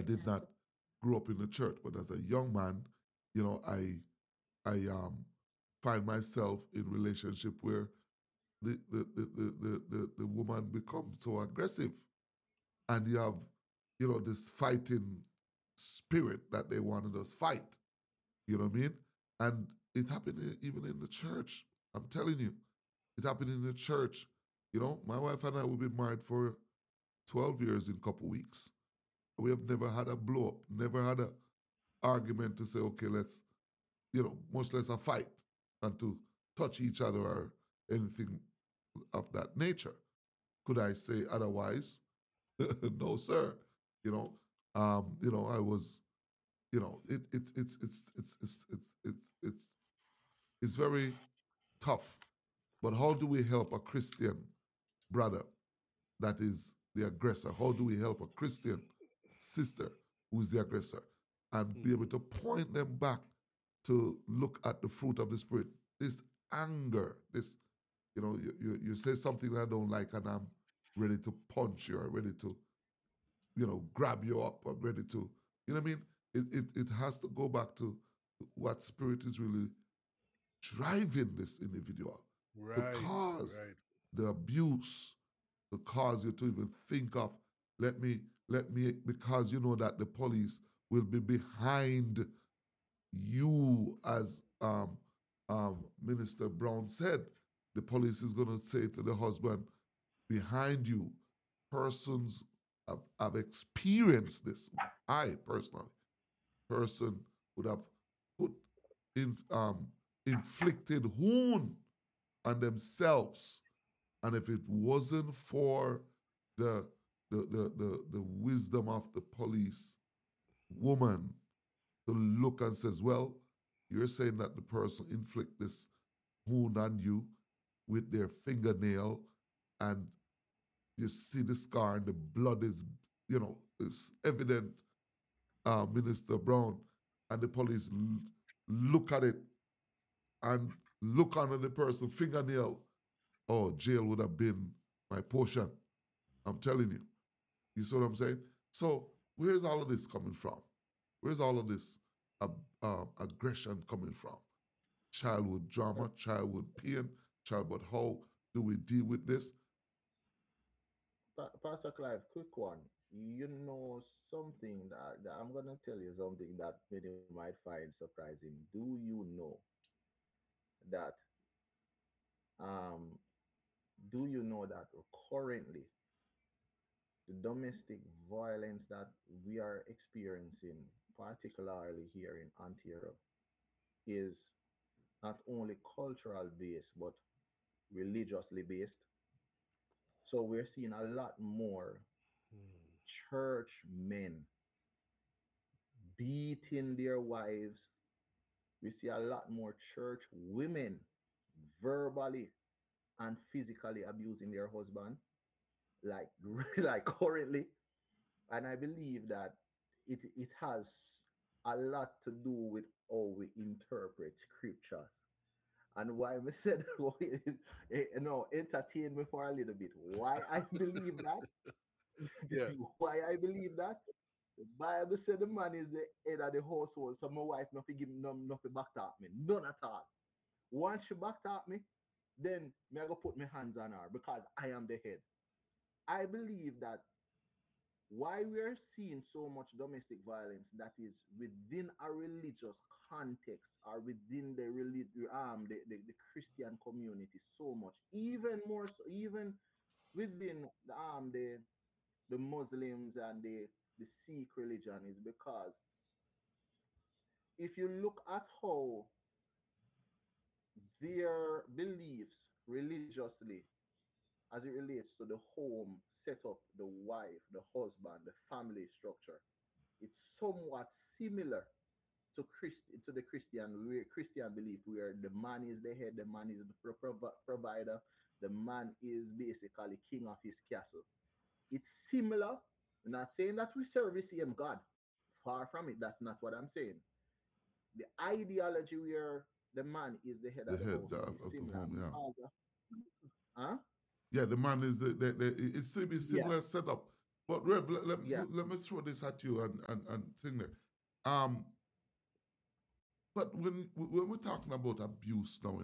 did not grow up in the church, but as a young man, I find myself in relationship where the woman becomes so aggressive, and you have this fighting spirit that they wanted us fight. You know what I mean? And it happened even in the church. I'm telling you, it happened in the church. My wife and I will be married for 12 years in a couple weeks. We have never had a blow up, never had a argument to say, okay, let's, much less a fight and to touch each other or anything of that nature. Could I say otherwise? No, sir. You know, I was, it's very tough. But how do we help a Christian brother that is the aggressor? How do we help a Christian sister who's the aggressor and be able to point them back to look at the fruit of the Spirit? This anger, this, you say something that I don't like and I'm ready to punch you or ready to, grab you up or ready to, you know what I mean? It has to go back to what spirit is really driving this individual to Right, cause right. the abuse, to cause you to even think of, let me, because you know that the police will be behind you, as Minister Brown said. The police is going to say to the husband, behind you, persons have experienced this. I personally, person would have put in, inflicted wound on themselves, and if it wasn't for the the wisdom of the police woman to look and says, well, you're saying that the person inflict this wound on you with their fingernail, and you see the scar and the blood is, is evident, Minister Brown, and the police look at it and look under the person's fingernail. Oh, jail would have been my portion. I'm telling you. You see what I'm saying? So where's all of this coming from? Where's all of this aggression coming from? Childhood drama, childhood pain, childhood. How do we deal with this? Pastor Clive, quick one. You know something that I'm gonna tell you something that many might find surprising. Do you know that um do you know that currently the domestic violence that we are experiencing, particularly here in Ontario, is not only cultural based but religiously based? So we're seeing a lot more church men beating their wives. We see a lot more church women verbally and physically abusing their husband, like like currently. And I believe that it has a lot to do with how we interpret scriptures. And why I said, entertain me for a little bit. Why I believe that? Yeah. Why I believe that? The Bible said the man is the head of the household, so my wife not give me nothing back talk me. None at all. Once she back talk me, then me I go put my hands on her because I am the head. I believe that why we are seeing so much domestic violence that is within a religious context or within the Christian community so much, even more so, even within the Muslims and the Sikh religion, is because if you look at how their beliefs religiously as it relates to the home setup, the wife, the husband, the family structure, it's somewhat similar to the Christian belief, where the man is the head, the man is the provider, the man is basically king of his castle. It's similar. I'm not saying that we serve the same God. Far from it. That's not what I'm saying. The ideology where the man is the head The of the head household is of the similar home, yeah. because huh? Yeah, the man is it's a Yeah, similar setup. But Rev, Yeah. let me throw this at you and thing there. Um, but when we're talking about abuse now,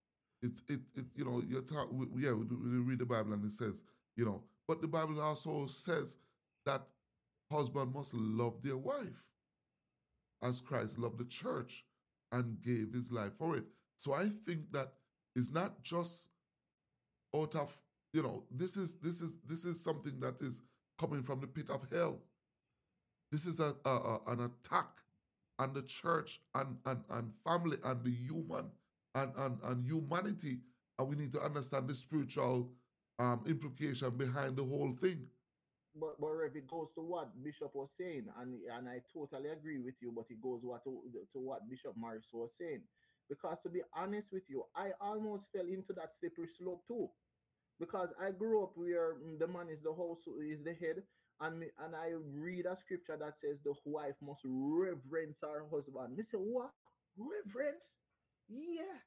it you know, you talk yeah, we read the Bible and it says, you know, but the Bible also says that husband must love their wife as Christ loved the church and gave his life for it. So I think that it's not just out of, you know, this is something that is coming from the pit of hell. This is an attack on the church and family and the human and humanity. And we need to understand the spiritual implication behind the whole thing. But Rev, it goes to what Bishop was saying, and I totally agree with you. But it goes to what Bishop Morris was saying, because to be honest with you, I almost fell into that slippery slope too. Because I grew up where the man is the house, is the head, and I read a scripture that says the wife must reverence her husband. Me say what? Reverence? Yeah.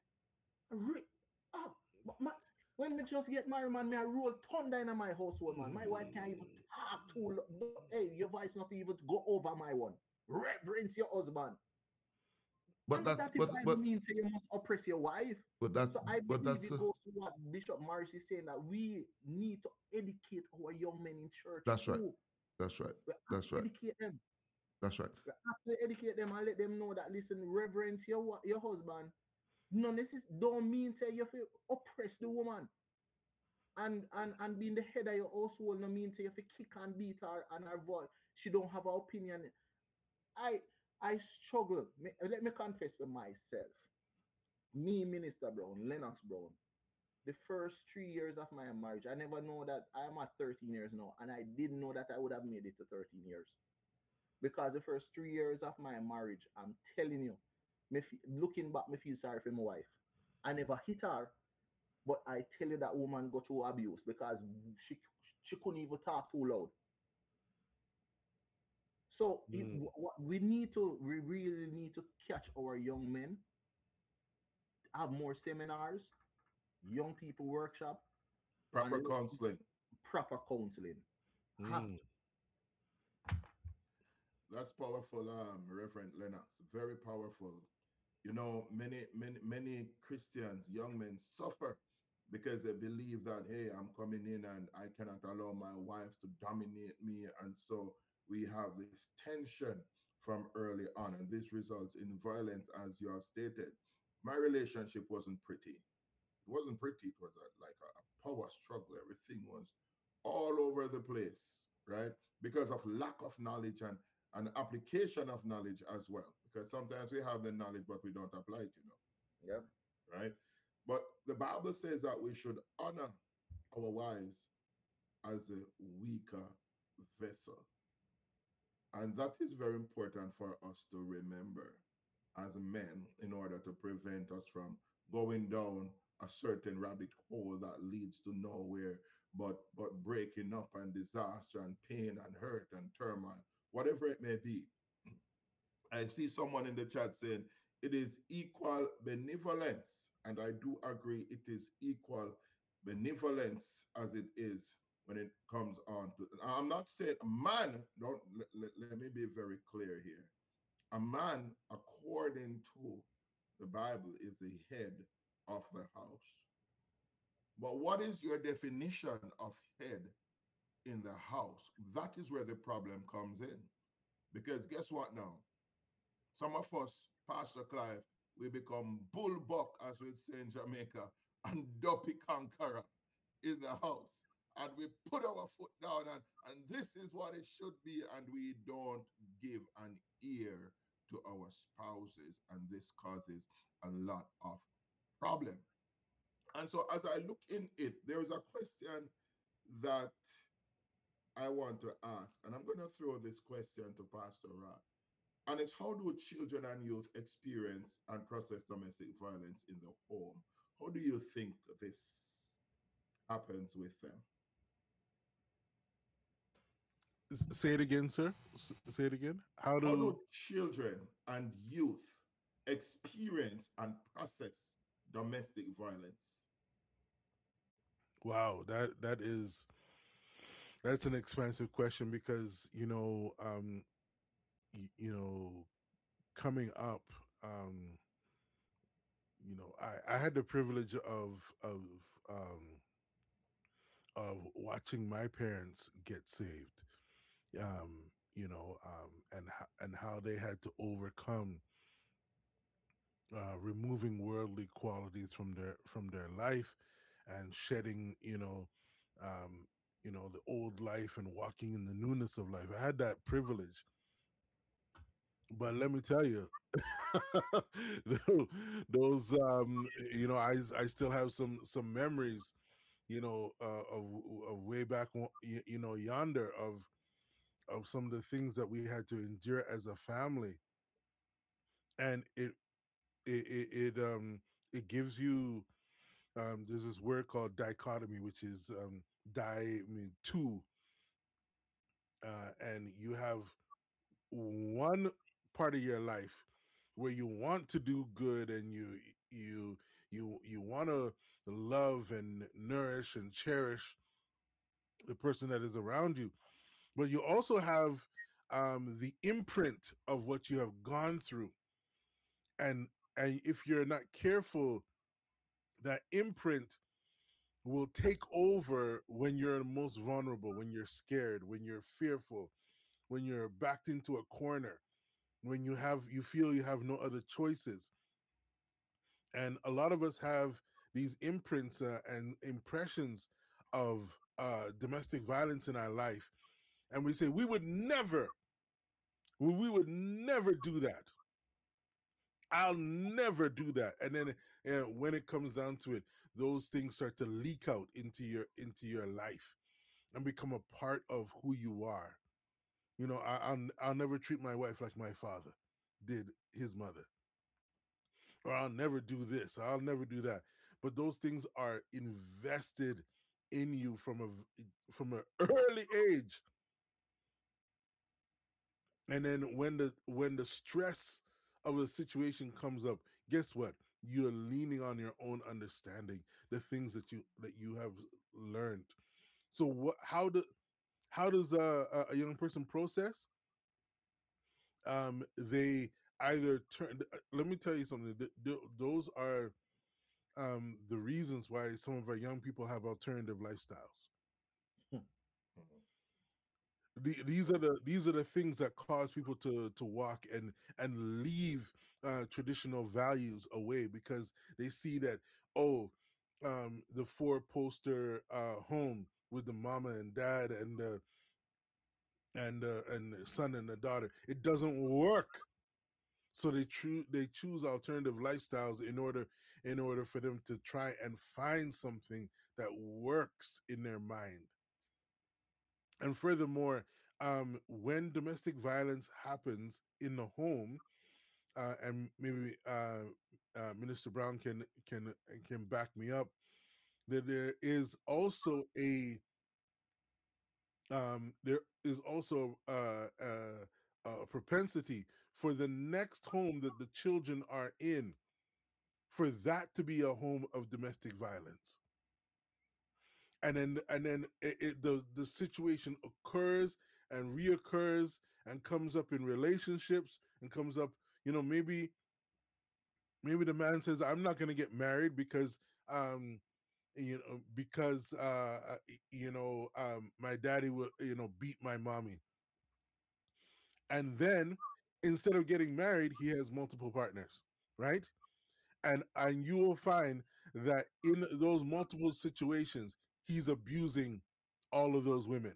Ah, my, when me just get married, man, me I roll thunder in my household, man. My wife can't even talk hey, your voice not even go over my one. Reverence your husband. But And that's that is by no means say you must oppress your wife. but that's So I but believe that's it goes to what Bishop Morris is saying, that we need to educate our young men in church that's right. too. That's right. We have That's to right. educate them. That's right. We have to educate them and let them know that, listen, reverence your husband. None this is don't mean say you feel oppress the woman. And being the head of your household no mean say you have to kick and beat her and her voice. She don't have her opinion. I I struggle. Let me confess for myself. Me, Minister Brown, Lennox Brown, the first 3 years of my marriage, I never know that I'm at 13 years now, and I didn't know that I would have made it to 13 years. Because the first 3 years of my marriage, I'm telling you, looking back, me feel sorry for my wife. I never hit her, but I tell you that woman got through abuse because she she couldn't even talk too loud. So Mm. what we really need to catch our young men, have more seminars, young people workshop, and Proper let counseling. proper counseling. Have Mm. That's powerful, Reverend Lennox. Very powerful. You know, many Christians, young men, suffer because they believe that, hey, I'm coming in and I cannot allow my wife to dominate me. And so we have this tension from early on, and this results in violence, as you have stated. My relationship wasn't pretty. It wasn't pretty. It was like a power struggle. Everything was all over the place, right? Because of lack of knowledge and application of knowledge as well. Because sometimes we have the knowledge, but we don't apply it, yeah. right? But the Bible says that we should honor our wives as a weaker vessel. And that is very important for us to remember as men in order to prevent us from going down a certain rabbit hole that leads to nowhere but breaking up and disaster and pain and hurt and turmoil, whatever it may be. I see someone in the chat saying it is equal benevolence, and I do agree it is equal benevolence as it is when it comes on to. I'm not saying a man. Don't let me be very clear here. A man, according to the Bible, is the head of the house. But what is your definition of head in the house? That is where the problem comes in. Because guess what now? Some of us, Pastor Clive, we become bullbuck, as we'd say in Jamaica, and dopey conqueror in the house. And we put our foot down, and this is what it should be, and we don't give an ear to our spouses, and this causes a lot of problem. And so as I look in it, there is a question that I want to ask, and I'm going to throw this question to Pastor Rod. And it's, how do children and youth experience and process domestic violence in the home? How do you think this happens with them? Say it again, sir. Say it again. How How do do? children and youth experience and process domestic violence? Wow, that is That's an expensive question because you know, coming up, um, I had the privilege um, of watching my parents get saved. And how they had to overcome removing worldly qualities from their life and shedding um, the old life and walking in the newness of life. I had that privilege, but let me tell you, those I still have some memories, of way back, yonder, of some of the things that we had to endure as a family. And it gives you, there's this word called dichotomy, which is mean two, and you have one part of your life where you want to do good, and you you want to love and nourish and cherish the person that is around you, but you also have the imprint of what you have gone through, and if you're not careful, that imprint will take over when you're most vulnerable, when you're scared, when you're fearful, when you're backed into a corner, when you feel you have no other choices. And a lot of us have these imprints and impressions of domestic violence in our life, and we say we would never do that. I'll never do that. And then when it comes down to it, those things start to leak out into your life and become a part of who you are. I'll never treat my wife like my father did his mother, or I'll never do this, or I'll never do that. But those things are invested in you from an early age, and then when the stress of the situation comes up, guess what? You're leaning on your own understanding, the things that you have learned. So how does a young person process? They either turn. Let me tell you something. Those are the reasons why some of our young people have alternative lifestyles. These are the things that cause people to walk and leave traditional values away, because they see that, oh, the four poster home with the mama and dad and the son and the daughter, it doesn't work. So they choose alternative lifestyles in order for them to try and find something that works in their mind. And furthermore, when domestic violence happens in the home, and maybe Minister Brown can back me up, that there is also a propensity for the next home that the children are in, for that to be a home of domestic violence. And then the situation occurs and reoccurs and comes up in relationships and comes up. Maybe the man says, I'm not going to get married because my daddy will beat my mommy. And then, instead of getting married, he has multiple partners, right? And you will find that in those multiple situations, he's abusing all of those women.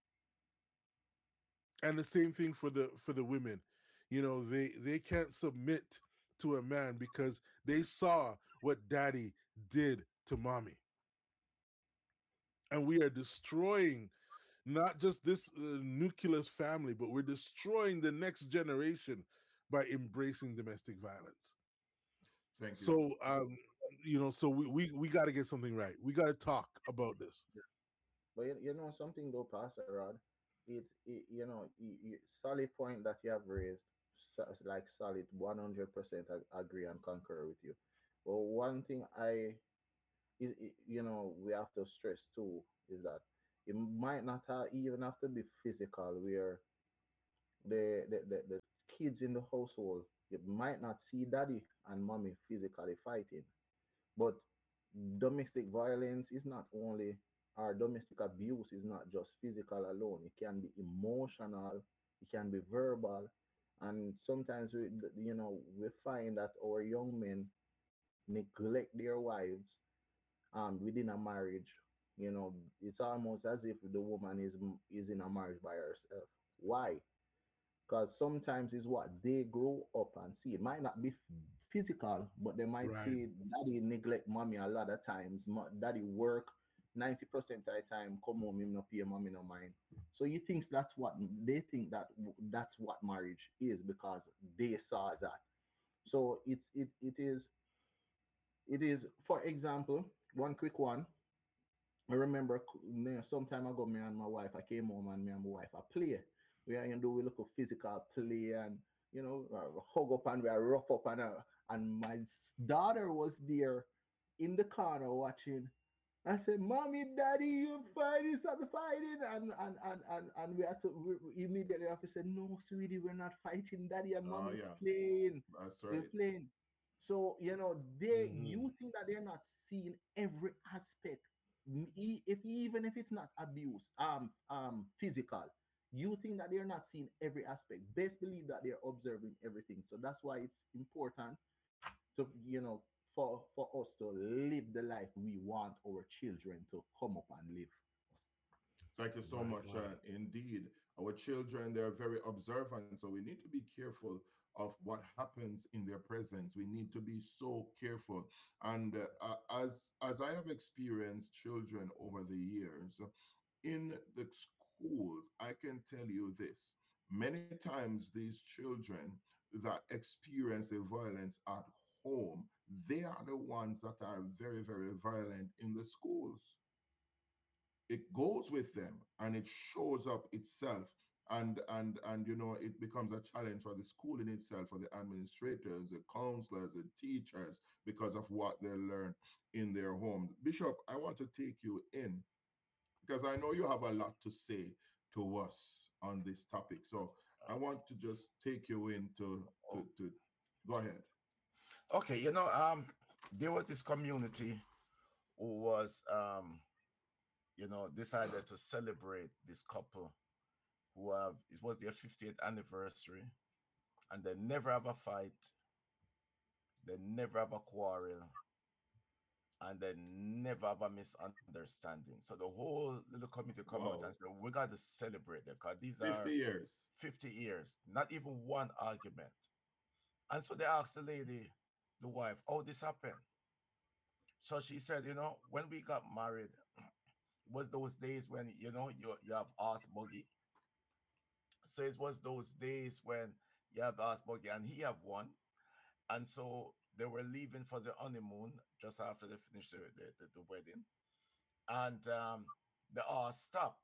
And the same thing for the women. They can't submit to a man because they saw what daddy did to mommy. And we are destroying not just this nucleus family, but we're destroying the next generation by embracing domestic violence. Thank you. So, so we got to get something right. We got to talk about this. But you know something though, Pastor Rod, solid point that you have raised, like solid 100% agree and concur with you. But one thing we have to stress too is that It might not even have to be physical, where the kids in the household, you might not see daddy and mommy physically fighting, but domestic violence is not only, or domestic abuse is not just physical alone. It can be emotional, it can be verbal, and sometimes we find that our young men neglect their wives within a marriage. It's almost as if the woman is in a marriage by herself. Why? Because sometimes it's what they grow up and see. It might not be physical, but they might Right. see daddy neglect mommy a lot of times. Daddy work 90% of the time, come home, him no pay mommy no mind. So you think that's what they think, that's what marriage is, because they saw that. So it is, for example, one quick one. I remember some time ago, me and my wife, I came home and me and my wife, I play. We look at physical play, and hug up, and we are rough up, and my daughter was there in the corner watching. I said, "Mommy, Daddy, you fighting, stop the fighting!" And we had to immediately have to say, "No, sweetie, we're not fighting. Daddy and Oh, Mommy's yeah, playing. that's We're right. playing." So Hmm. you think that they're not seeing every aspect, even if it's not abuse, physical. You think that they're not seeing every aspect. Best believe that they're observing everything. So that's why it's important to for us to live the life we want our children to come up and live. Thank you so Right. much. Right. Indeed, our children, they're very observant, so we need to be careful of what happens in their presence. We need to be so careful. And as I have experienced children over the years in the schools, I can tell you this: many times these children that experience the violence at home, they are the ones that are very, very violent in the schools. It goes with them and it shows up itself, and it becomes a challenge for the school in itself, for the administrators, the counselors, the teachers, because of what they learn in their home. Bishop, I want to take you in because I know you have a lot to say to us on this topic, so I want to just take you in to go ahead. Okay, there was this community who was, decided to celebrate this couple who have, it was their 50th anniversary, and they never have a fight, they never have a quarrel, and they never have a misunderstanding. So the whole little community come out and Wow, say, we got to celebrate them because these 50 are years. 50 years, not even one argument. And so they asked the lady, the wife, how this happened. So she said, when we got married, it was those days when, you have ass buggy. So it was those days when you have ass buggy and he have one. And so they were leaving for the honeymoon just after they finished the wedding. And the ass stopped.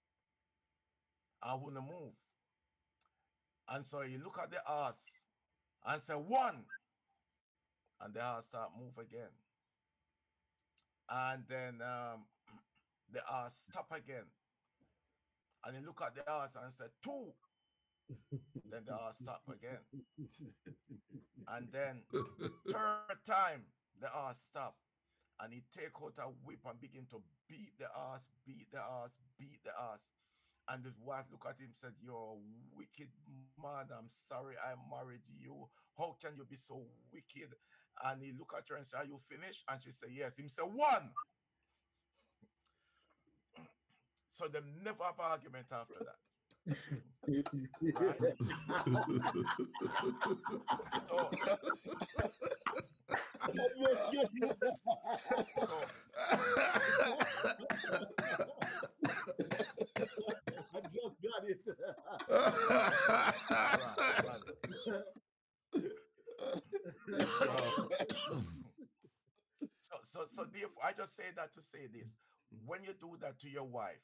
I wouldn't move. And so he look at the ass and say, one. And the ass start move again. And then the ass stop again. And he look at the ass and said, two. Then the ass stop again. And then third time, the ass stop. And he take out a whip and begin to beat the ass, beat the ass, beat the ass. And the wife look at him and said, "You're a wicked man. I'm sorry I married you. How can you be so wicked?" And he look at her and say, "Are you finished?" And she said, "Yes." Him say, "One." So they never have argument after that. Right? So so I just got it. right. Wow. So so therefore, I just say that to say this: when you do that to your wife,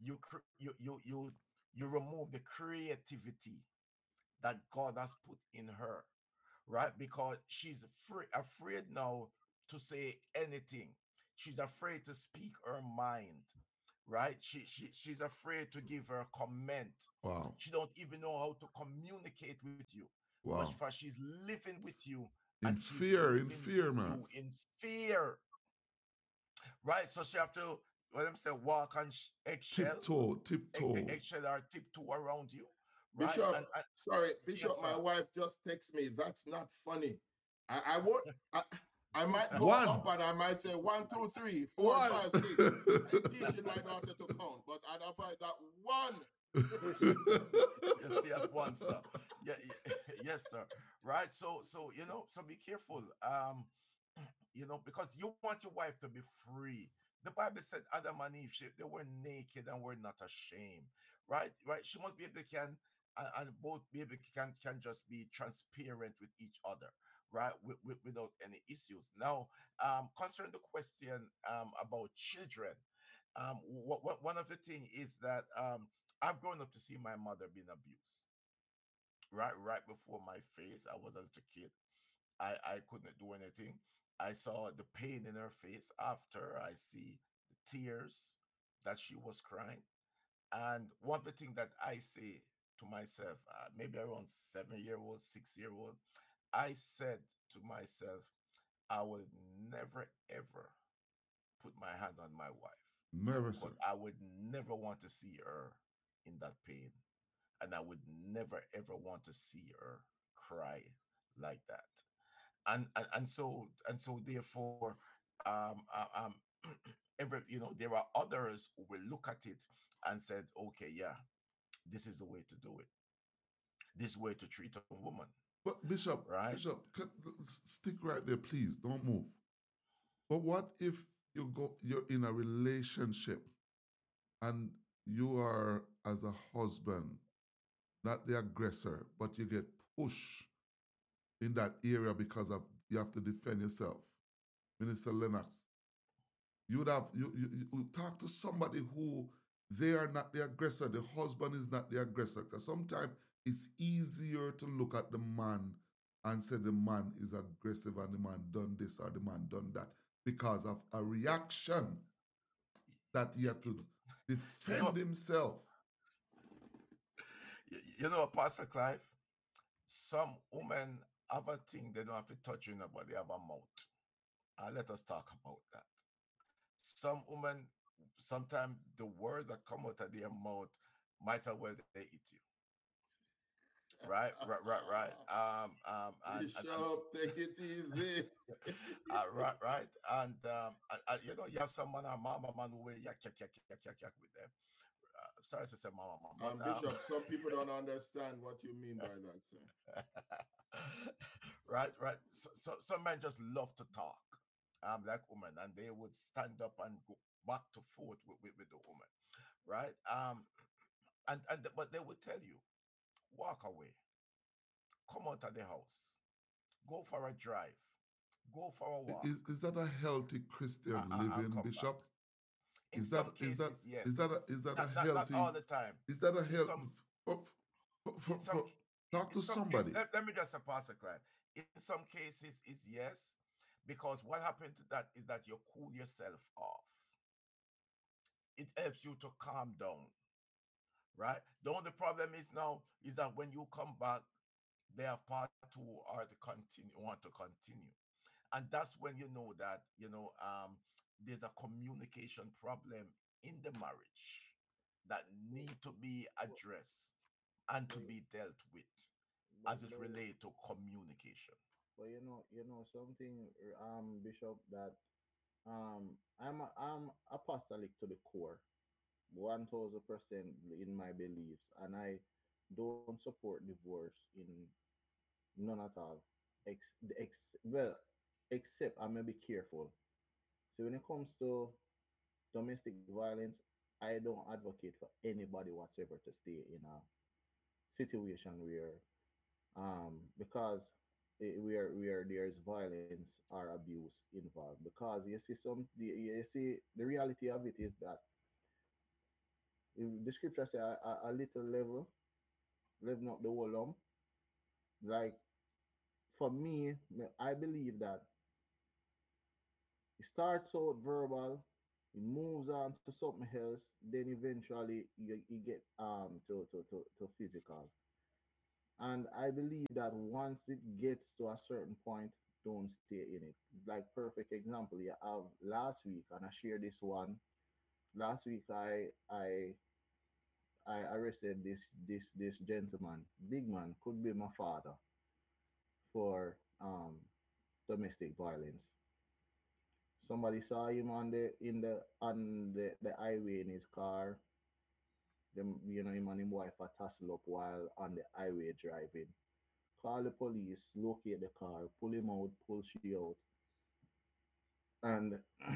you remove the creativity that God has put in her, right? Because she's afraid now to say anything. She's afraid to speak her mind, right? She's afraid to give her comment. Wow. She don't even know how to communicate with you. But Wow. for she's living with you In and she's fear, in living fear, with man. you in fear, right? So she have to, what I'm saying, walk on eggshell, Tiptoe, tiptoe. eggshell or tiptoe around you, right? Bishop, And sorry, Bishop, yes, my sir. wife just texted me. That's not funny. I won't. I might go One. up and I might say one, two, three, four, One. five, six. I'm teaching my daughter to count, but I'd avoid that one. Bishop. You see at once, sir. Yeah, yes, sir. Right. So so be careful. Because you want your wife to be free. The Bible said Adam and Eve, they were naked and were not ashamed. Right. Right. She must be able to and both be able can just be transparent with each other. Right. Without any issues. Now, concerning the question about children, one of the thing is that I've grown up to see my mother being abused. Right before my face, I was a little kid. I couldn't do anything. I saw the pain in her face after I see the tears that she was crying. And one of the things that I say to myself, maybe around 7 year old, 6 year old, I said to myself, I will never ever put my hand on my wife Never, sir. because I would never want to see her in that pain. And I would never ever want to see her cry like that. And so therefore, um, uh, um, there are others who will look at it and said, okay, yeah, this is the way to do it. This way to treat a woman, But Bishop, right? Bishop, stick right there, please. Don't move. But what if you're in a relationship and you are as a husband, not the aggressor, but you get pushed in that area because of you have to defend yourself. Minister Lennox, you would have you talk to somebody who they are not the aggressor, the husband is not the aggressor. Because sometimes it's easier to look at the man and say the man is aggressive and the man done this or the man done that because of a reaction that he had to You know, defend himself. Pastor Clive, some women have a thing they don't have to touch you, but they have a mouth. Let us talk about that. Some women, sometimes the words that come out of their mouth might as well they eat you. Right. And Bishop, take it easy. right. And you have some man or mama man who will yak with them. Sorry to say mama man, but Bishop, some people don't understand what you mean by that, sir. right. So some men just love to talk, like women, and they would stand up and go back to forth with the woman, right? And but they would tell you, walk away, come out of the house, go for a drive, go for a walk, Is that a healthy Christian and living, come back. Bishop? In Is that some is that cases, yes. is that a Not healthy all the time. is that a In health some for in some talk in to some cases, somebody? let me just pass a client. In some cases, is yes, because what happened to that is that you cool yourself off. It helps you to calm down, right? The only problem is now is that when you come back, they have part two or to continue want to continue, and that's when you know that there's a communication problem in the marriage that need to be But, addressed and to but, be dealt with but, as it but, relates to communication. but you know something, Bishop, that I'm apostolic to the core, 1000% in my beliefs, and I don't support divorce in none at all. Well, except I may be careful. So when it comes to domestic violence, I don't advocate for anybody whatsoever to stay in a situation where because where there's violence or abuse involved, because you see the reality of it is that the scripture say a little level leaven up the whole lump. Like for me, I believe that it starts out verbal, It moves on to something else. Then eventually you get to physical. And I believe that once it gets to a certain point, don't stay in it. Like perfect example, you have last week, and I share this one. Last week, I arrested this gentleman, big man, could be my father, for domestic violence. Somebody saw him on the highway in his car. Them, him and his wife are tussle up while on the highway driving. Call the police, locate the car, pull him out, pull she out, and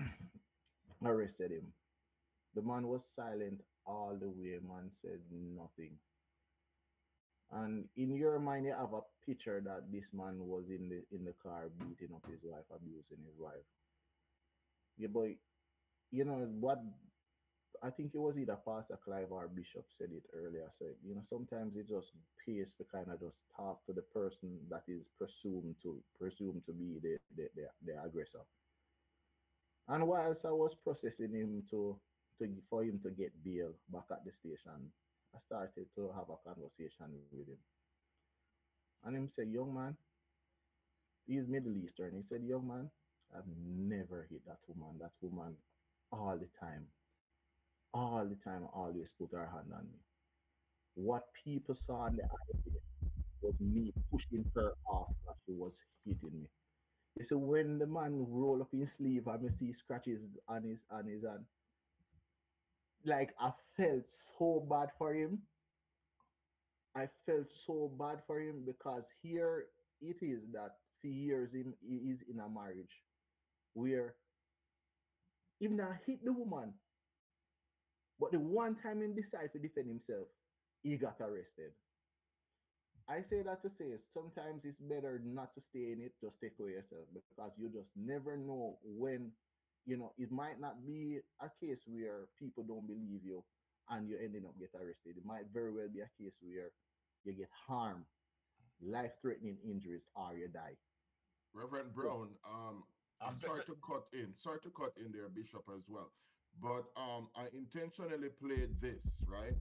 arrested him. The man was silent all the way. Man said nothing. And in your mind, you have a picture that this man was in the car beating up his wife, abusing his wife. Yeah, but you know what? I think it was either Pastor Clive or Bishop said it earlier. Said, sometimes it just pays to kind of just talk to the person that is presumed to be the aggressor. And whilst I was processing him for him to get bail back at the station, I started to have a conversation with him. And him said, young man, he's Middle Eastern. He said, young man, I've never hit that woman. That woman all the time, always put her hand on me. What people saw on the highway was me pushing her off as she was hitting me. You see, when the man roll up his sleeve and me see scratches on his hand, like I felt so bad for him. I felt so bad for him because here it is that for years he is in a marriage where he not hit the woman, but the one time he decided to defend himself, he got arrested. I say that to say sometimes it's better not to stay in it, just take away yourself because you just never know when, it might not be a case where people don't believe you and you ending up get arrested. It might very well be a case where you get harmed, life-threatening injuries, or you die. Reverend So, Brown, I'm The, sorry to cut in. Sorry to cut in there, Bishop, as well. But I intentionally played this, right?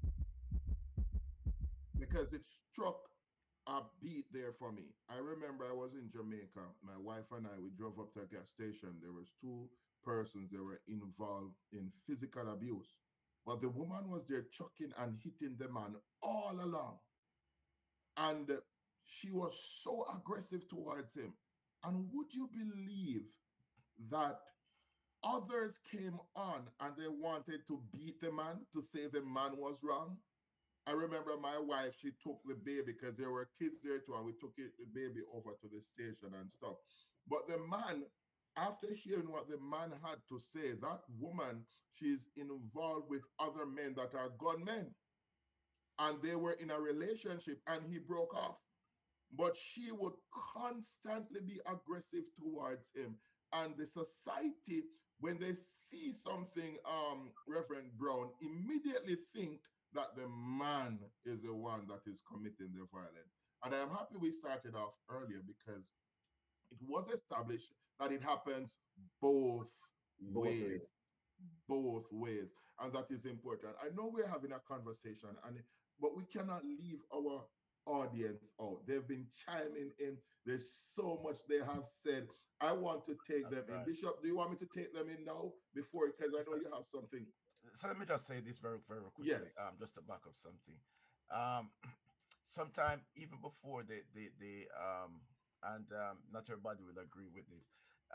Because it struck a beat there for me. I remember I was in Jamaica. My wife and I, we drove up to a gas station. There was two persons that were involved in physical abuse. But the woman was there chucking and hitting the man all along. And she was so aggressive towards him. And would you believe that others came on and they wanted to beat the man to say the man was wrong? I remember my wife, she took the baby because there were kids there too, and we took the baby over to the station and stuff. But the man, after hearing what the man had to say, that woman, she's involved with other men that are gunmen, and they were in a relationship, and he broke off. But she would constantly be aggressive towards him. And the society, when they see something, Reverend Brown, immediately think that the man is the one that is committing the violence. And I am happy we started off earlier because it was established that it happens both both ways. ways. Both ways. And that is important. I know we're having a conversation, but we cannot leave our audience out. They've been chiming in. There's so much they have said. I want to take that's them in. right. Bishop, do you want me to take them in now before? Because I So, know you have something. so let me just say this very, very quickly, Yes. just to back up something. Um, Sometime even before the and not everybody will agree with this.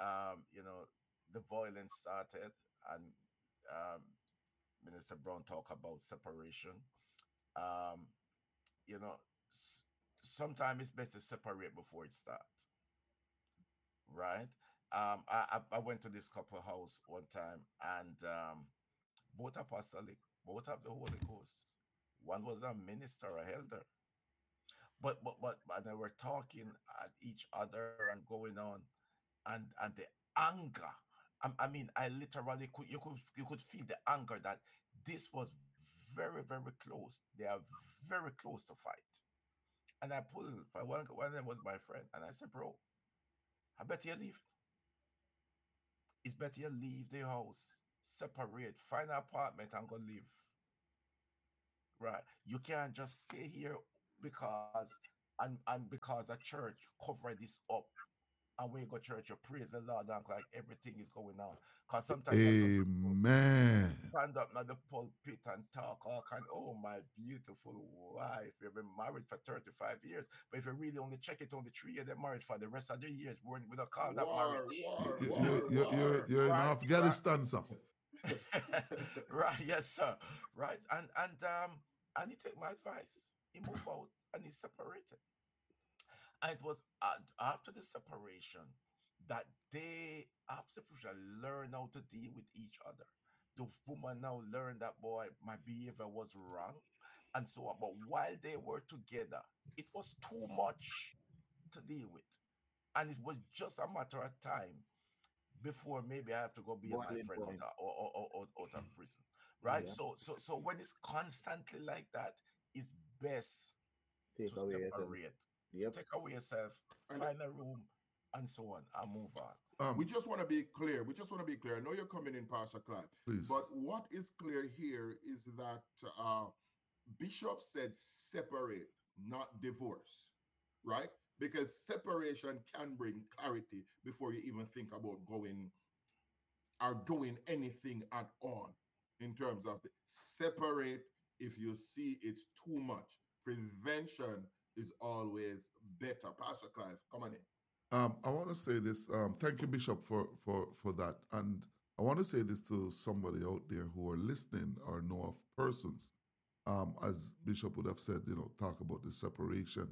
The violence started, and um, Minister Brown talk about separation. Um, you know, s- Sometimes it's best to separate before it starts, right? I went to this couple house one time, and both apostolic, both have the Holy Ghost. One was a minister, a elder, but they were talking at each other and going on, and the anger. I mean, I literally you could feel the anger that this was very very close. They are very close to fight. And I pulled for one of them was my friend, and I said, "Bro, I bet you leave. It's better you leave the house. separate, find an apartment and go live. Right. You can't just stay here because and because a church cover this up and when you go to church you praise the Lord and like everything is going on. Because sometimes you have some people Amen. stand up in the pulpit and talk all kind. Oh, my beautiful wife, you've been married for 35 years, but if you really only check it on the 3 years they're married for, the rest of the years we don't call that War, marriage. war, You- war, war. You're in Right, right. Afghanistan, sir. Right, yes, sir. Right, and he take my advice. He moved out and he separated. And it was after the separation that they, after separation, learn how to deal with each other. The woman now learned that, boy, my behavior was wrong, and so on. But while they were together, it was too much to deal with, and it was just a matter of time before maybe I have to go bail my Boiling friend point. out of prison, right? Yeah. So when it's constantly like that, it's best Take to away yourself. separate, Yep. take away yourself, And find a room, and so on, and move on. we just want to be clear. We just want to be clear. I know you're coming in, Pastor Clive, Please. but what is clear here is that Bishop said separate, not divorce, right? Because separation can bring clarity before you even think about going or doing anything at all in terms of the separate if you see it's too much. Prevention is always better. Pastor Clive, come on in. I want to say this. Thank you, Bishop, for that. And I want to say this to somebody out there who are listening or know of persons. As Bishop would have said, talk about the separation.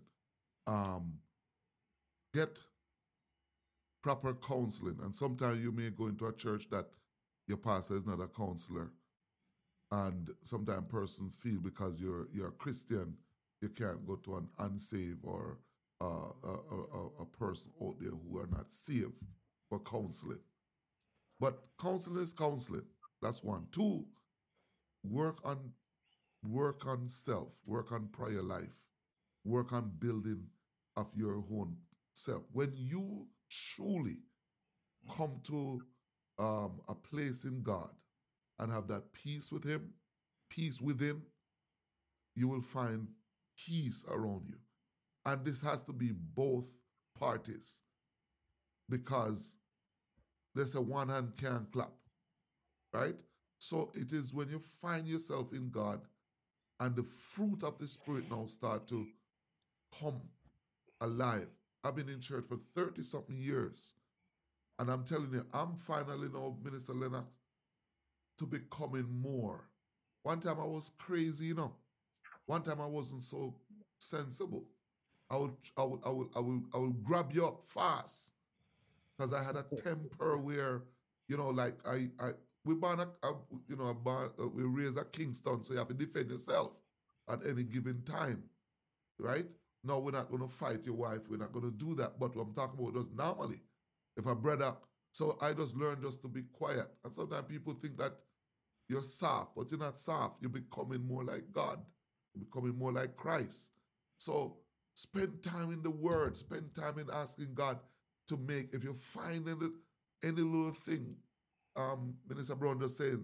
Get proper counseling. And sometimes you may go into a church that your pastor is not a counselor. And sometimes persons feel because you're a Christian, you can't go to an unsaved or a person out there who are not saved for counseling. But counseling is counseling. That's one. Two, work on self, work on prayer life, work on building of your own self. When you truly come to a place in God and have that peace with Him, peace within, you will find peace around you. And this has to be both parties because there's a one hand can't clap, right? So it is when you find yourself in God and the fruit of the Spirit now start to come alive. I've been in church for 30 something years. And I'm telling you, I'm finally now, Minister Lennox, to becoming more. One time I was crazy, One time I wasn't so sensible. I will grab you up fast because I had a temper where, like we born we raised at Kingston, so you have to defend yourself at any given time, right? No, we're not going to fight your wife. We're not going to do that. But what I'm talking about just normally, if a brother, so I just learned just to be quiet. And sometimes people think that you're soft, but you're not soft. You're becoming more like God. You're becoming more like Christ. So spend time in the Word. Spend time in asking God to make. If you find any little thing, Minister Brown just saying,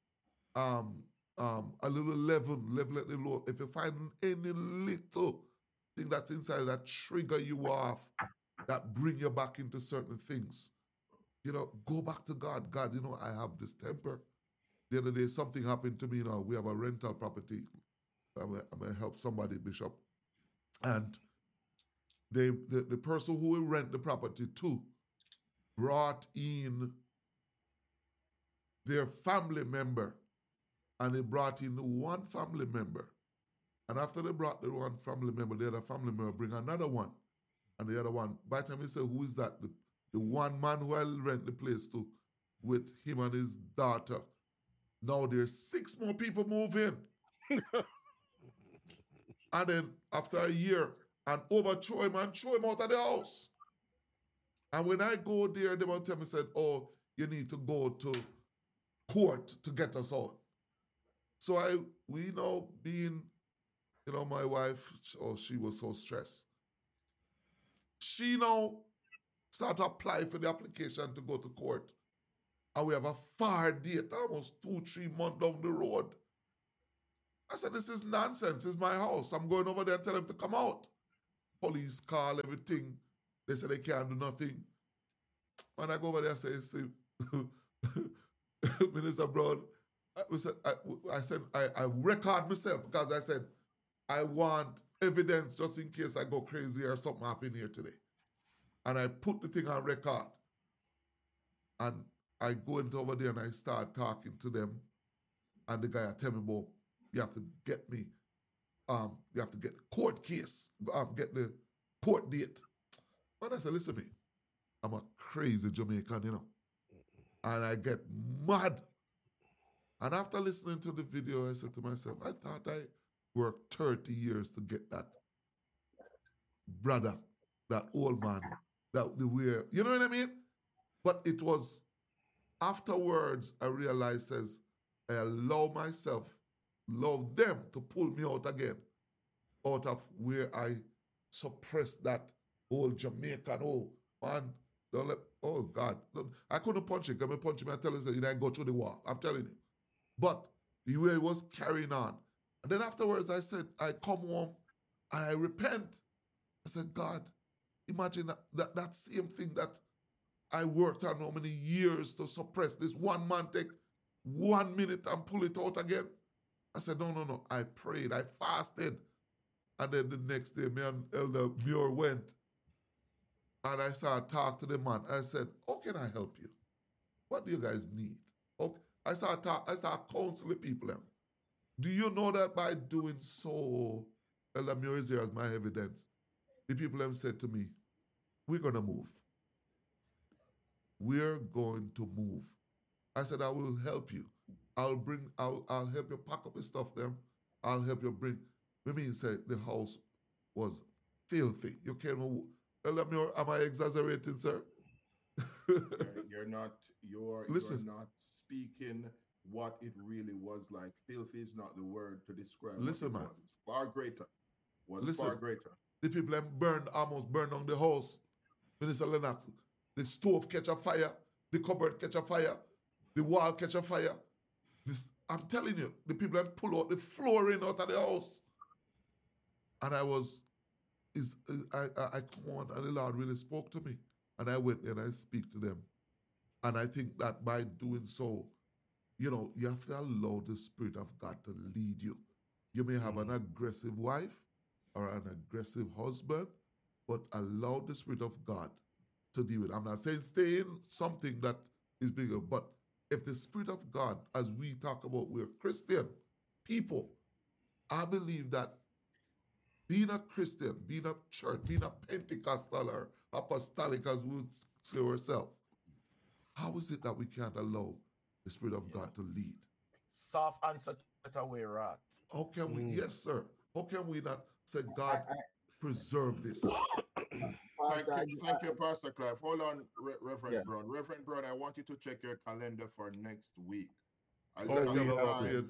a little level at the Lord. If you find any little thing that's inside that trigger you off, that bring you back into certain things, go back to God. God, I have this temper. The other day, something happened to me. We have a rental property. I'm going to help somebody, Bishop. And the person who we rent the property to brought in their family member. And they brought in one family member. And after they brought the one family member, the other family member bring another one. And the other one, by the time he said, who is that? The one man who I rent the place to with him and his daughter. Now there's 6 more people move in. And then after a year, and overthrow him and throw him out of the house. And when I go there, they will tell me, said, oh, you need to go to court to get us out. So we know being, my wife, she was so stressed. She now start to apply for the application to go to court. And we have a far date, almost 2, 3 months down the road. I said, this is nonsense. It's my house. I'm going over there and tell him to come out. Police call, everything. They say they can't do nothing. When I go over there, I say, see, Minister Brown, I record myself because I said, I want evidence just in case I go crazy or something happen here today. And I put the thing on record. And I go into over there and I start talking to them. And the guy tell me, "Bob, you have to get me, you have to get the court case, get the court date." But I said, listen to me, I'm a crazy Jamaican, you know. And I get mad. And after listening to the video, I said to myself, I thought I worked 30 years to get that brother, that old man, that the way, you know what I mean? But it was afterwards I realized says I allow myself, love them to pull me out again, out of where I suppressed that old Jamaican, oh man, don't let, oh God. I couldn't punch him. Come and punch him and tell him that you didn't go through the wall. I'm telling you. But the way it was carrying on. And then afterwards I said, I come home and I repent. I said, God, imagine that same thing that I worked on how many years to suppress. This one man take 1 minute and pull it out again. I said, no. I prayed, I fasted. And then the next day, me and Elder Muir went. And I started talking to the man. I said, how can I help you? What do you guys need? Okay. I started counseling people. Do you know that by doing so, Elder Muir is here as my evidence. The people have said to me, we're going to move. We're going to move. I said, I will help you. I'll help you pack up your stuff them. I'll help you bring. Maybe he said the house was filthy. You can't, Elder Muir, am I exaggerating, sir? You're not Listen. you're not speaking what it really was like. Filthy is not the word to describe. Listen, man. It's far greater. Listen, far greater. The people have almost burned down the house. Minister Lennox, the stove catch a fire, the cupboard catch a fire, the wall catch a fire. I'm telling you, the people have pulled out the flooring out of the house. And I come on, and the Lord really spoke to me. And I went there and I speak to them. And I think that by doing so, you know, you have to allow the Spirit of God to lead you. You may have an aggressive wife or an aggressive husband, but allow the Spirit of God to deal with it. I'm not saying stay in something that is bigger, but if the Spirit of God, as we talk about, we're Christian people, I believe that being a Christian, being a church, being a Pentecostal or apostolic, as we would say ourselves, how is it that we can't allow the Spirit of God to lead? Soft answer to away wrath. How can we, yes, sir, how can we not say, God, preserve this? Thank you, Pastor Clive. Hold on, Reverend Brown. Reverend Brown, I want you to check your calendar for next week. I look at the time.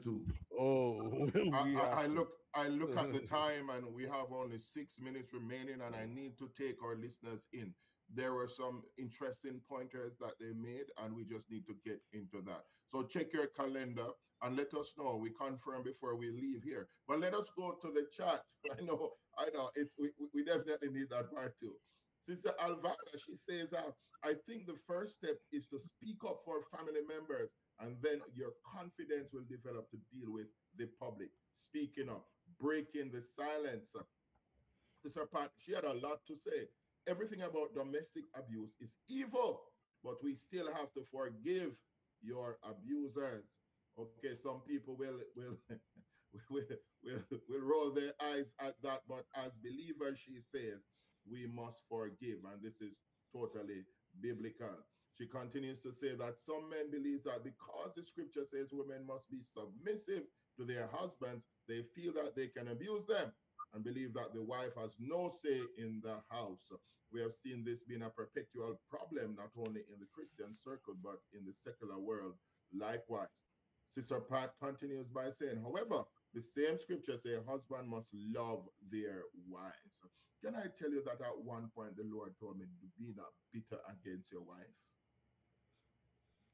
I look at the time, and we have only 6 minutes remaining, and I need to take our listeners in. There were some interesting pointers that they made, and we just need to get into that. So check your calendar and let us know. We confirm before we leave here. But let us go to the chat. I know. It's we definitely need that part too. Sister Alvana, she says, I think the first step is to speak up for family members, and then your confidence will develop to deal with the public. Speaking up, breaking the silence. Sister Pat, she had a lot to say. Everything about domestic abuse is evil, but we still have to forgive your abusers. Okay, some people will will roll their eyes at that, but as believers, she says we must forgive, and this is totally biblical. She continues to say that some men believe that because the scripture says women must be submissive to their husbands, they feel that they can abuse them and believe that the wife has no say in the house. We have seen this being a perpetual problem, not only in the Christian circle, but in the secular world likewise. Sister Pat continues by saying, however, the same scripture says husband must love their wives. Can I tell you that at one point the Lord told me, be not bitter against your wife?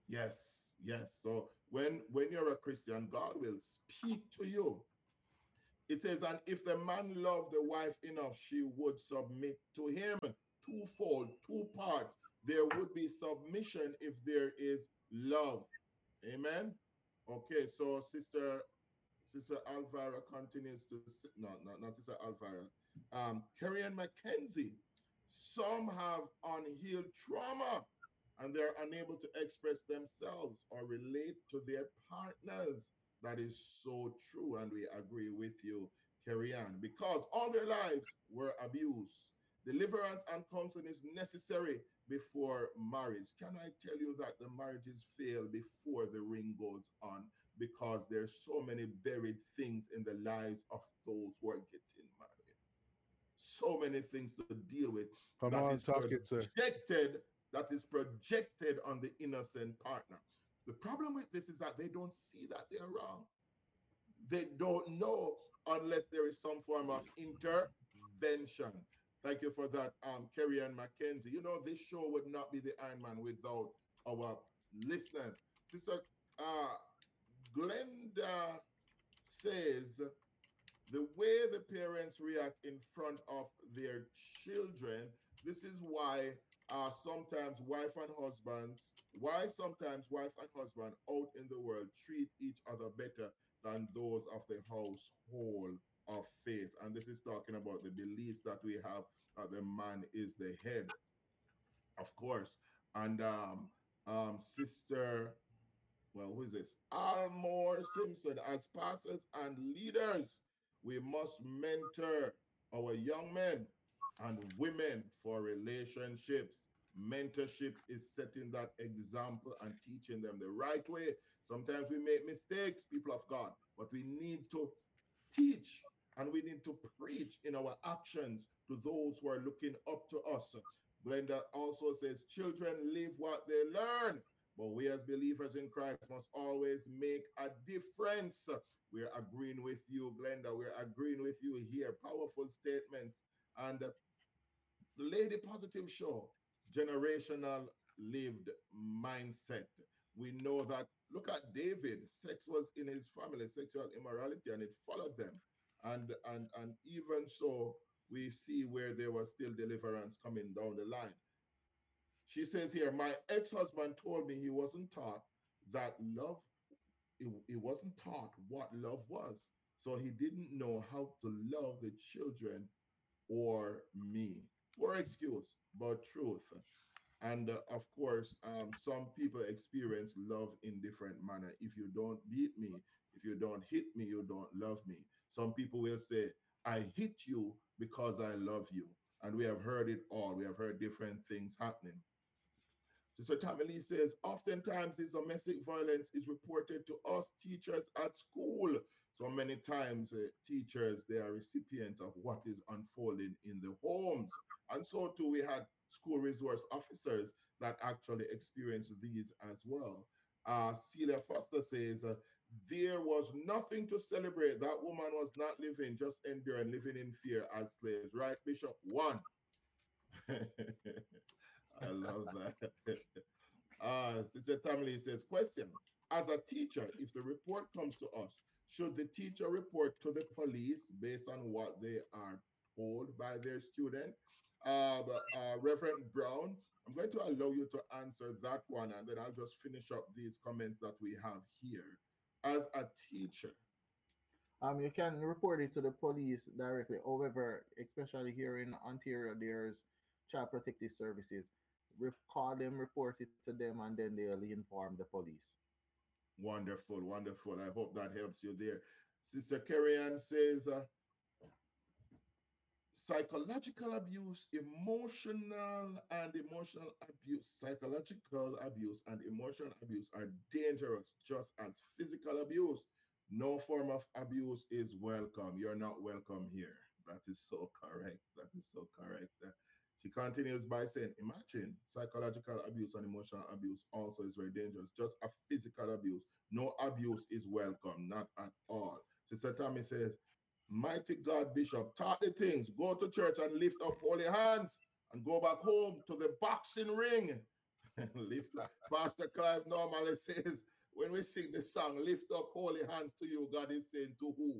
Yes, yes. So when you're a Christian, God will speak to you. It says, and if the man loved the wife enough, she would submit to him. Twofold, two parts. There would be submission if there is love. Amen. Okay, so Sister Alvira continues to no, not Sister Alvira. Kerry and Mackenzie. Some have unhealed trauma and they're unable to express themselves or relate to their partners. That is so true, and we agree with you, Kerry Ann, because all their lives were abused. Deliverance and counseling is necessary before marriage. Can I tell you that the marriages fail before the ring goes on because there's so many buried things in the lives of those who are getting married, so many things to deal with Come that on, is talk it, sir. projected on the innocent partner. The problem with this is that they don't see that they're wrong. They don't know unless there is some form of intervention. Thank you for that, Kerry and Mackenzie. You know, this show would not be the Iron Man without our listeners. Sister uh, Glenda says the way the parents react in front of their children, this is why sometimes wife and husband out in the world treat each other better than those of the household of faith. And this is talking about the beliefs that we have that the man is the head, of course. And Sister, well, who is this? Almore Simpson. As pastors and leaders, we must mentor our young men and women for relationships. Mentorship is setting that example and teaching them the right way. Sometimes we make mistakes, people of God, but we need to teach and we need to preach in our actions to those who are looking up to us. Glenda also says, children live what they learn, but we as believers in Christ must always make a difference. We're agreeing with you, Glenda. We're agreeing with you here. Powerful statements. And the Lady Positive Show, generational lived mindset. We know that, look at David, sex was in his family, sexual immorality, and it followed them. And even so, we see where there was still deliverance coming down the line. She says here, my ex-husband told me he wasn't taught that love, he wasn't taught what love was. So he didn't know how to love the children or me. Poor excuse, but truth. And of course, some people experience love in different manner. If you don't beat me, if you don't hit me, you don't love me. Some people will say, I hit you because I love you. And we have heard it all. We have heard different things happening. Sister Tammy Lee says, oftentimes this domestic violence is reported to us teachers at school. So many times, teachers, they are recipients of what is unfolding in the homes. And so too, we had school resource officers that actually experienced these as well. Celia Foster says, there was nothing to celebrate. That woman was not living, just enduring, living in fear as slaves. Right, Bishop? One. I love that. Sister Tammy says, question, as a teacher, if the report comes to us, should the teacher report to the police based on what they are told by their student? Reverend Brown, I'm going to allow you to answer that one, and then I'll just finish up these comments that we have here. As a teacher, You can report it to the police directly. However, especially here in Ontario, there's child protective services. Call them, report it to them, and then they'll inform the police. wonderful, wonderful. I hope that helps you there. Sister Carrie Ann says, psychological abuse, psychological abuse and emotional abuse are dangerous just as physical abuse. No form of abuse is welcome. You're not welcome here. That is so correct. That is so correct. She continues by saying, imagine psychological abuse and emotional abuse also is very dangerous. Just a physical abuse. No abuse is welcome, not at all. Sister Tammy says, mighty God, Bishop, taught the things. Go to church and lift up holy hands and go back home to the boxing ring. Lift up. Pastor Clive normally says, when we sing the song, lift up holy hands to you, God is saying to who?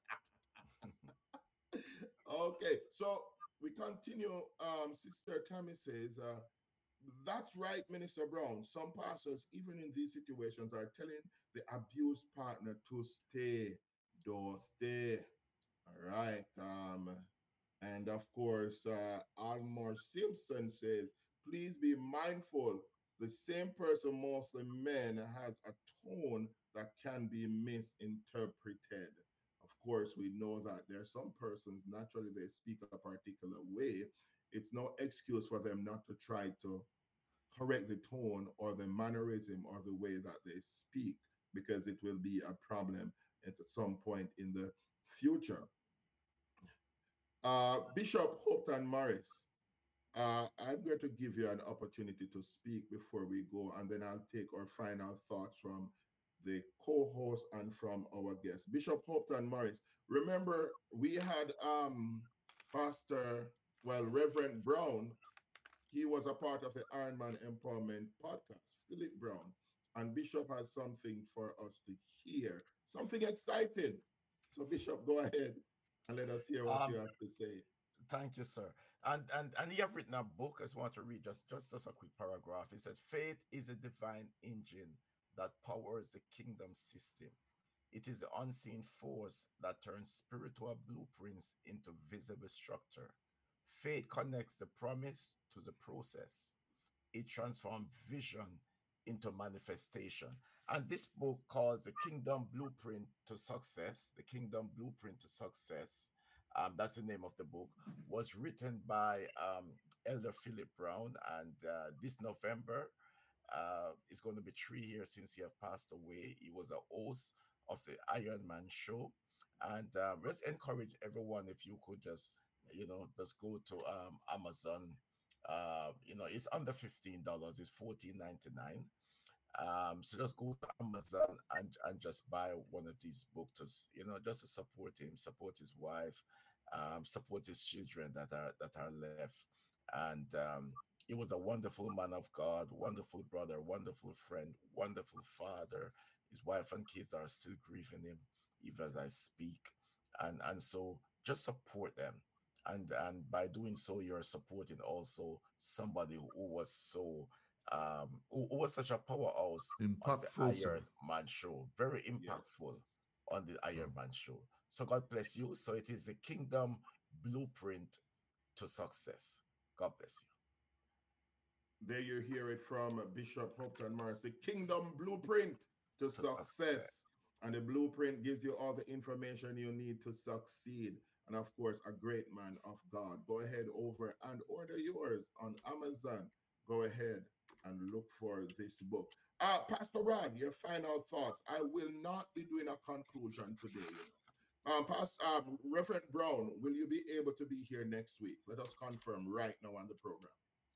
Okay, so we continue. Sister Tammy says, that's right, Minister Brown. Some pastors, even in these situations, are telling the abused partner to stay. Don't stay. All right. And of course, Almore Simpson says, please be mindful. The same person, mostly men, has a tone that can be misinterpreted. Of course, we know that there are some persons, naturally, they speak a particular way. It's no excuse for them not to try to correct the tone or the mannerism or the way that they speak, because it will be a problem at some point in the future. Bishop Houghton Morris, I'm going to give you an opportunity to speak before we go, and then I'll take our final thoughts from the co-host and from our guest. Bishop Houghton Morris, remember we had Pastor, well, Reverend Brown. He was a part of the Ironman Empowerment podcast, Philip Brown. And Bishop has something for us to hear, something exciting. So, Bishop, go ahead and let us hear what Um, you have to say. Thank you, sir. And you have written a book. I just want to read just a quick paragraph. It says, "Faith is a divine engine that powers the kingdom system. It is the unseen force that turns spiritual blueprints into visible structure. Faith connects the promise to the process. It transforms vision into manifestation." And this book called The Kingdom Blueprint to Success, The Kingdom Blueprint to Success, that's the name of the book, was written by Elder Philip Brown. And this November, it's going to be 3 years since he have passed away. He was a host of the Iron Man show. And let's encourage everyone, if you could just go to Amazon. It's under $15. It's $14.99. So just go to Amazon and just buy one of these books to, just to support him, support his wife, support his children that are left. And he was a wonderful man of God, wonderful brother, wonderful friend, wonderful father. His wife and kids are still grieving him even as I speak. And so just support them. And by doing so, you're supporting also somebody who was so who was such a powerhouse on the Impactful, sir. Iron Man show, very Yes. impactful on the Mm. Iron Man show. So God bless you. So it is the kingdom blueprint to success. God bless you. There you hear it from Bishop Houghton Morris, the Kingdom Blueprint to To success. Success. And the blueprint gives you all the information you need to succeed. And of course, a great man of God. Go ahead over and order yours on Amazon. Go ahead and look for this book. Pastor Rod, your final thoughts. I will not be doing a conclusion today, you know. Reverend Brown, will you be able to be here next week? Let us confirm right now on the program.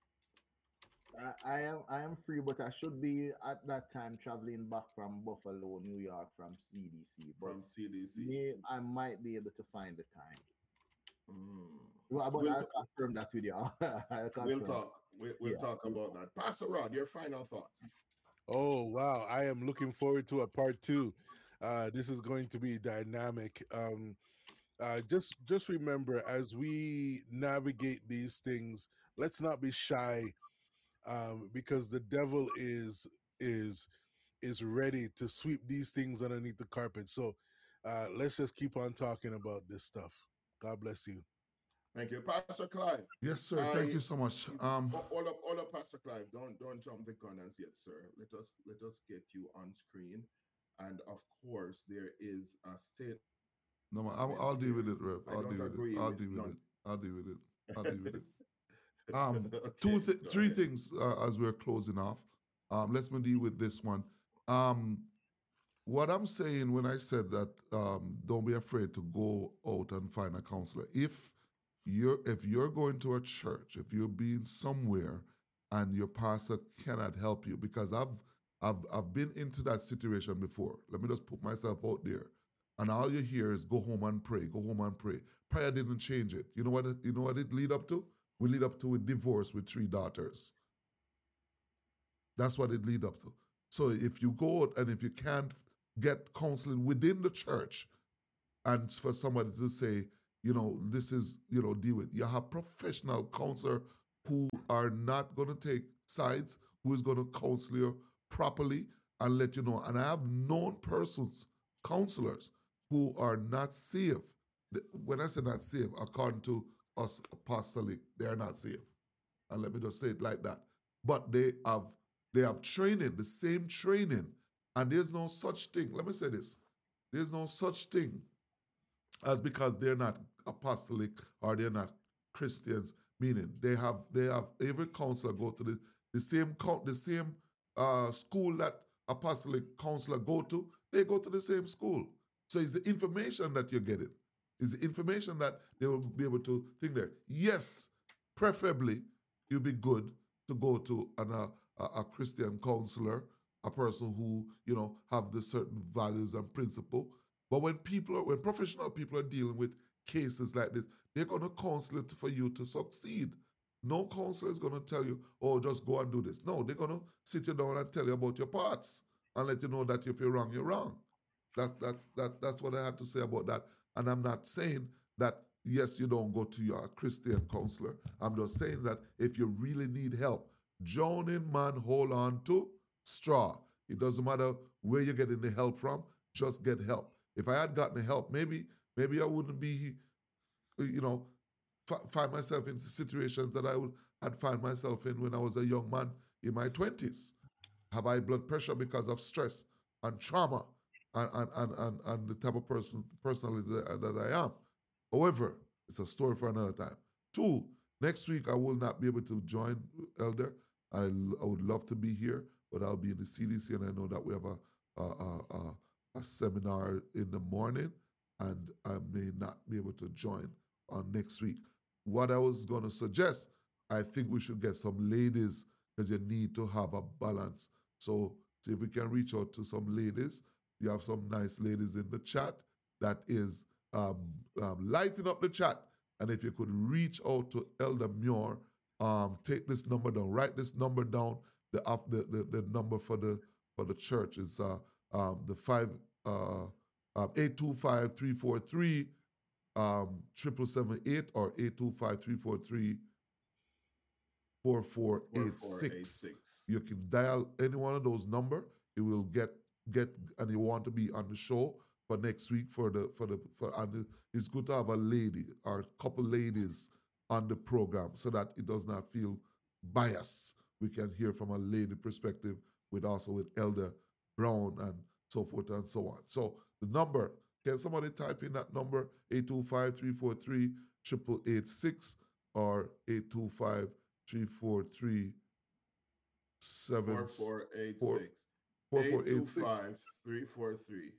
I am free, but I should be at that time traveling back from Buffalo, New York, from CDC. But From CDC. I might be able to find the time. Mm. Well, but We'll, I'll confirm that with you. I'll we'll confirm. talk. We'll Yeah. talk about that. Pastor Rod, your final thoughts. Oh wow, I am looking forward to a part two. This is going to be dynamic. Just remember, as we navigate these things, let's not be shy, because the devil is is ready to sweep these things underneath the carpet. So let's just keep on talking about this stuff. God bless you. Thank you, Pastor Clive. Yes, sir. Thank you so much. All up, Pastor Clive. Don't jump the gun as yet, sir. Let us get you on screen, and of course there is a statement No, man, I'll deal with here. it, Rev. I I'll don't deal with it. agree I'll with deal with none. it. I'll deal with it. I'll deal with it. Okay, go Three ahead. things as we're closing off. Let's me deal with this one. Um, what I'm saying when I said that, don't be afraid to go out and find a counselor. If you're going to a church, if you're being somewhere, and your pastor cannot help you, because I've been into that situation before. Let me just put myself out there, and all you hear is go home and pray, go home and pray. Prayer didn't change it. You know what it lead up to? We lead up to a divorce with 3 daughters. That's what it lead up to. So if you go out and if you can't get counseling within the church, and for somebody to say, this is, deal with, you have professional counselor who are not going to take sides, who is going to counsel you properly and let you know. And I have known persons, counselors, who are not saved. When I say not saved, according to us apostolic, they are not saved. And let me just say it like that. But they have training, the same training, and there's no such thing. Let me say this: there's no such thing as because they're not apostolic or they're not Christians. Meaning they have every counselor go to the same school that apostolic counselor go to. They go to the same school. So it's the information that you're getting. It's the information that they will be able to think there. Yes, preferably it'd be good to go to a Christian counselor, a person who have the certain values and principle. But when professional people are dealing with cases like this, they're going to counsel it for you to succeed. No counselor is going to tell you, oh, just go and do this. No, they're going to sit you down and tell you about your parts and let you know that if you're wrong, you're wrong. That's what I have to say about that. And I'm not saying that, yes, you don't go to your Christian counselor. I'm just saying that if you really need help, join in, man, hold on to straw. It doesn't matter where you're getting the help from, just get help. If I had gotten the help, maybe I wouldn't be, find myself in situations that had found myself in when I was a young man in my 20s. Have high blood pressure because of stress and trauma and the type of personality that I am. However, it's a story for another time. Two, next week I will not be able to join Elder. I would love to be here, but I'll be in the CDC, and I know that we have a seminar in the morning, and I may not be able to join on next week. What I was going to suggest, I think we should get some ladies, because you need to have a balance. So see if we can reach out to some ladies. You have some nice ladies in the chat that is lighting up the chat. And if you could reach out to Elder Muir, take this number down, write this number down. The number for the church is the 825-343 7778 or 825-343 4486. You can dial any one of those numbers. You will get and you want to be on the show for next week and it's good to have a lady or a couple ladies on the program so that it does not feel biased. We can hear from a lady perspective with Elder Brown and so forth and so on. So the number, can somebody type in that number, 825-343-8886 or 825-343-4486. 825-343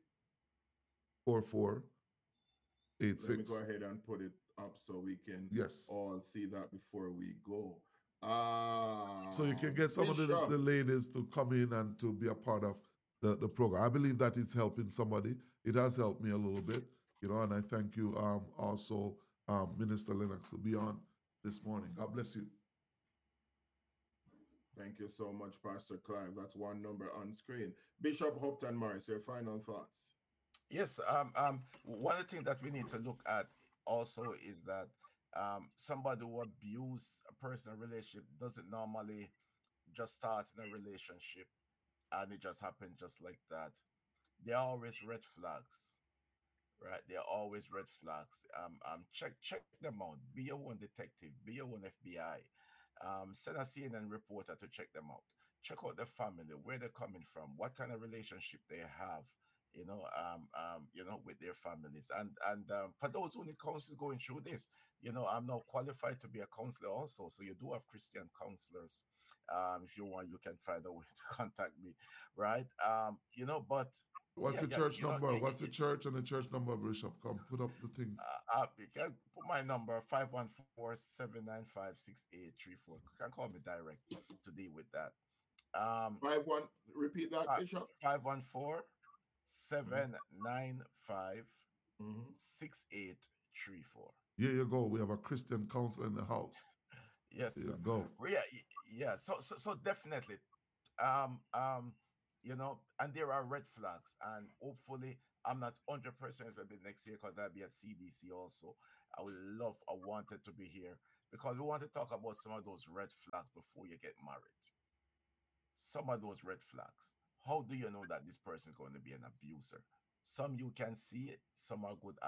4486. Let me go ahead and put it up so we can all see that before we go. So you can get some of the ladies to come in and to be a part of the program. I believe that it's helping somebody. It has helped me a little bit, and I thank you also, Minister Lennox, to be on this morning. God bless you. Thank you so much, Pastor Clive. That's one number on screen. Bishop Hopton Morris, your final thoughts. Yes, one of the things that we need to look at also is that somebody who abuse a personal relationship doesn't normally just start in a relationship and it just happened just like that. There are always red flags, right? There are always red flags. Check them out. Be your own detective. Be your own FBI. Send a CNN reporter to check them out. Check out the family, where they're coming from, what kind of relationship they have, with their families. And for those who need counsel going through this, I'm now qualified to be a counselor also. So you do have Christian counselors. If you want, you can find a way to contact me, right? But what's the church number? What's the church and the church number, Bishop? Come put up the thing. You can put my number 514-795-6834. You can call me direct to deal with that. Repeat that, Bishop. 514-795-6834. Here you go. We have a Christian counselor in the house. Yes. There you go. Yeah. So definitely, you know, and there are red flags, and hopefully I'm not 100% will be next year because I'll be at CDC also. I would love, I wanted to be here because we want to talk about some of those red flags before you get married. Some of those red flags. How do you know that this person is going to be an abuser? Some you can see it, some are good